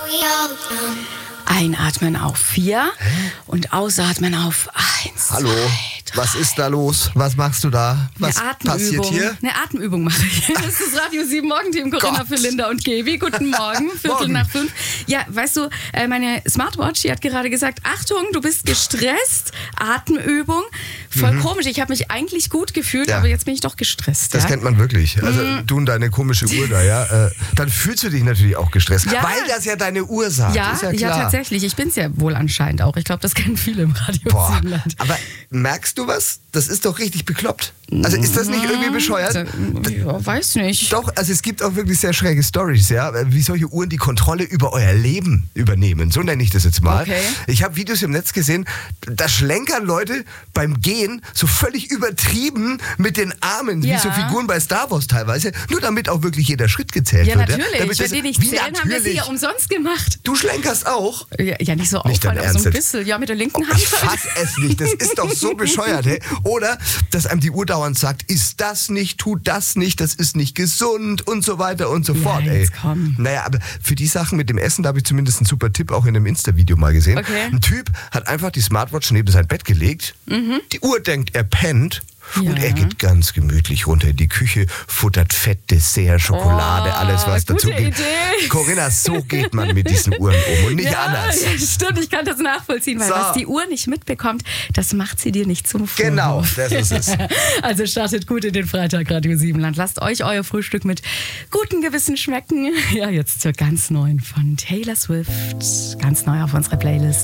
Einatmen auf 4 und ausatmen auf 1. Hallo, was ist da los? Was machst du da? Was passiert hier? Eine Atemübung mache ich. Das ist das Radio 7 Morgenteam, Corinna, für Linda und Gaby. Guten Morgen, 4:45. Ja, weißt du, meine Smartwatch, die hat gerade gesagt, Achtung, du bist gestresst, Atemübung. Voll komisch, ich habe mich eigentlich gut gefühlt, aber jetzt bin ich doch gestresst. Das kennt man wirklich. Also du und deine komische Uhr da, ja. Dann fühlst du dich natürlich auch gestresst, weil das ja deine Uhr sagt. Ja, ist ja klar. Tatsächlich. Ich bin es ja wohl anscheinend auch. Ich glaube, das kennen viele im Radio Siebenland. Aber merkst du was? Das ist doch richtig bekloppt. Also ist das nicht irgendwie bescheuert? Ja, weiß nicht. Doch, also es gibt auch wirklich sehr schräge Storys, ja, wie solche Uhren die Kontrolle über euer Leben übernehmen. So nenne ich das jetzt mal. Okay. Ich habe Videos im Netz gesehen, da schlenkern Leute beim Gehen so völlig übertrieben mit den Armen, wie so Figuren bei Star Wars teilweise, nur damit auch wirklich jeder Schritt gezählt wird. Ja, natürlich. Wenn die nicht zählen, haben wir sie ja umsonst gemacht. Du schlenkerst auch? Ja, nicht so nicht auffallend, aber so ein bisschen. Ja, mit der linken Hand. Ich fass es nicht. Das ist doch so bescheuert, hey? Oder, dass einem die Uhr dauernd sagt, ist das nicht, tut das nicht, das ist nicht gesund und so weiter und so fort, ey. Komm. Naja, aber für die Sachen mit dem Essen, da habe ich zumindest einen super Tipp auch in einem Insta-Video mal gesehen. Okay. Ein Typ hat einfach die Smartwatch neben sein Bett gelegt. Die Uhr denkt, er pennt. Und er geht ganz gemütlich runter in die Küche, futtert Fett, Dessert, Schokolade, alles was dazu geht. Idee. Corinna, so geht man mit diesen Uhren um und nicht anders. Ja, stimmt, ich kann das nachvollziehen, weil was die Uhr nicht mitbekommt, das macht sie dir nicht zum Vorwurf. Genau, das ist es. Also startet gut in den Freitag, Radio Siebenland. Lasst euch euer Frühstück mit gutem Gewissen schmecken. Ja, jetzt zur ganz neuen von Taylor Swift. Ganz neu auf unserer Playlist.